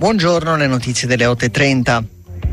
Buongiorno, le notizie delle 8:30.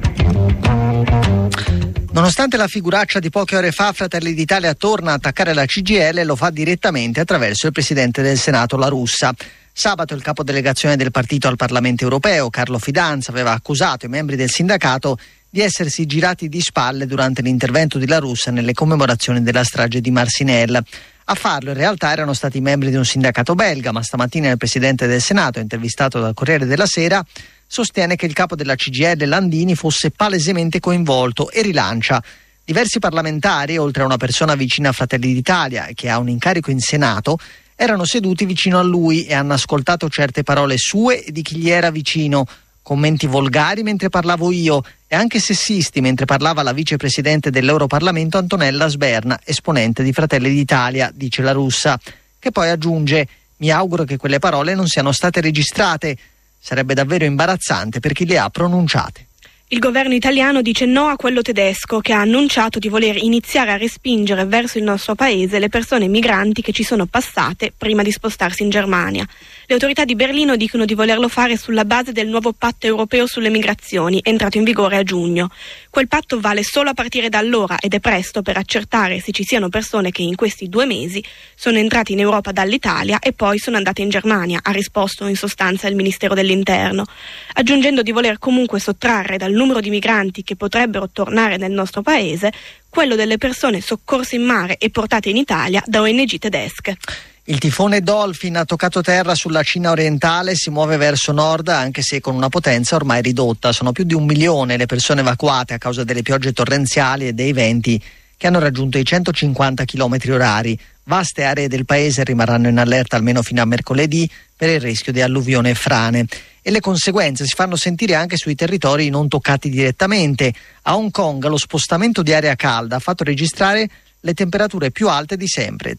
Nonostante la figuraccia di poche ore fa, Fratelli d'Italia torna a attaccare la CGIL e lo fa direttamente attraverso il presidente del Senato La Russa. Sabato il capodelegazione del partito al Parlamento europeo, Carlo Fidanza, aveva accusato i membri del sindacato di essersi girati di spalle durante l'intervento di La Russa nelle commemorazioni della strage di Marcinelle. A farlo in realtà erano stati i membri di un sindacato belga, ma stamattina il presidente del Senato, intervistato dal Corriere della Sera, sostiene che il capo della CGIL Landini fosse palesemente coinvolto e rilancia. Diversi parlamentari, oltre a una persona vicina a Fratelli d'Italia e che ha un incarico in Senato, erano seduti vicino a lui e hanno ascoltato certe parole sue e di chi gli era vicino, commenti volgari mentre parlavo io e anche sessisti mentre parlava la vicepresidente dell'Europarlamento Antonella Sberna, esponente di Fratelli d'Italia, dice La Russa, che poi aggiunge: mi auguro che quelle parole non siano state registrate. Sarebbe davvero imbarazzante per chi le ha pronunciate. Il governo italiano dice no a quello tedesco, che ha annunciato di voler iniziare a respingere verso il nostro paese le persone migranti che ci sono passate prima di spostarsi in Germania. Le autorità di Berlino dicono di volerlo fare sulla base del nuovo patto europeo sulle migrazioni, entrato in vigore a giugno. Quel patto vale solo a partire da allora ed è presto per accertare se ci siano persone che in questi 2 mesi sono entrate in Europa dall'Italia e poi sono andate in Germania, ha risposto in sostanza il Ministero dell'Interno, aggiungendo di voler comunque sottrarre dal numero di migranti che potrebbero tornare nel nostro paese quello delle persone soccorse in mare e portate in Italia da ONG tedesche. Il tifone Dolphin ha toccato terra sulla Cina orientale e si muove verso nord, anche se con una potenza ormai ridotta. Sono più di 1 milione le persone evacuate a causa delle piogge torrenziali e dei venti che hanno raggiunto i 150 km/h. Vaste aree del paese rimarranno in allerta almeno fino a mercoledì per il rischio di alluvione e frane. E le conseguenze si fanno sentire anche sui territori non toccati direttamente. A Hong Kong lo spostamento di aria calda ha fatto registrare le temperature più alte di sempre,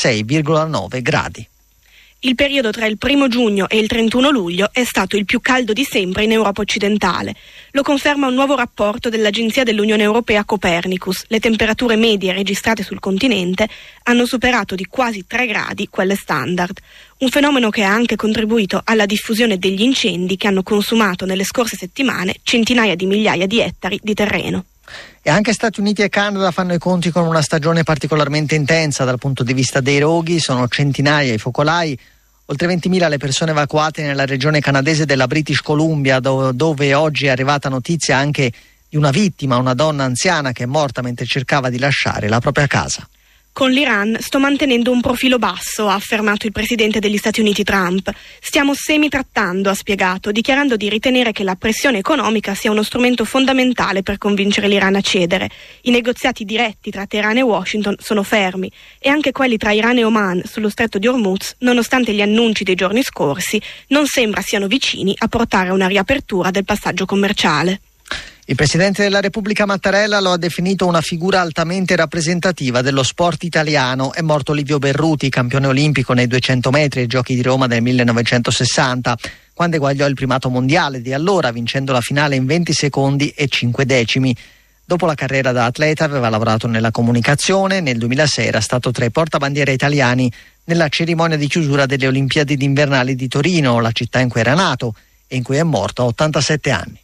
36,9 gradi. Il periodo tra il 1 giugno e il 31 luglio è stato il più caldo di sempre in Europa occidentale. Lo conferma un nuovo rapporto dell'Agenzia dell'Unione Europea Copernicus. Le temperature medie registrate sul continente hanno superato di quasi 3 gradi quelle standard. Un fenomeno che ha anche contribuito alla diffusione degli incendi che hanno consumato nelle scorse settimane centinaia di migliaia di ettari di terreno. E anche Stati Uniti e Canada fanno i conti con una stagione particolarmente intensa dal punto di vista dei roghi. Sono centinaia i focolai, oltre 20.000 le persone evacuate nella regione canadese della British Columbia, dove oggi è arrivata notizia anche di una vittima, una donna anziana che è morta mentre cercava di lasciare la propria casa. Con l'Iran sto mantenendo un profilo basso, ha affermato il presidente degli Stati Uniti Trump. Stiamo semi-trattando, ha spiegato, dichiarando di ritenere che la pressione economica sia uno strumento fondamentale per convincere l'Iran a cedere. I negoziati diretti tra Teheran e Washington sono fermi e anche quelli tra Iran e Oman sullo stretto di Hormuz, nonostante gli annunci dei giorni scorsi, non sembra siano vicini a portare a una riapertura del passaggio commerciale. Il Presidente della Repubblica Mattarella lo ha definito una figura altamente rappresentativa dello sport italiano. È morto Livio Berruti, campione olimpico nei 200 metri ai Giochi di Roma del 1960, quando eguagliò il primato mondiale di allora, vincendo la finale in 20 secondi e 5 decimi. Dopo la carriera da atleta aveva lavorato nella comunicazione. Nel 2006 era stato tra i portabandiera italiani nella cerimonia di chiusura delle Olimpiadi invernali di Torino, la città in cui era nato e in cui è morto a 87 anni.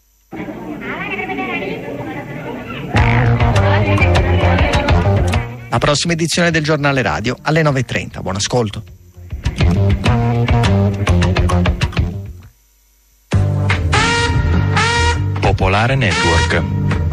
La prossima edizione del Giornale Radio alle 9:30. Buon ascolto. Popolare Network.